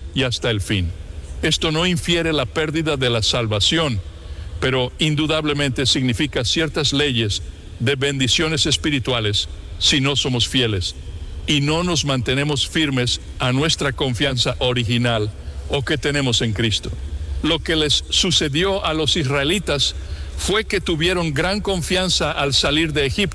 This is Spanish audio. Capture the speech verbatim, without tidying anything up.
y hasta el fin. Esto no infiere la pérdida de la salvación, pero indudablemente significa ciertas leyes de bendiciones espirituales si no somos fieles y no nos mantenemos firmes a nuestra confianza original o que tenemos en Cristo. Lo que les sucedió a los israelitas fue que tuvieron gran confianza al salir de Egipto.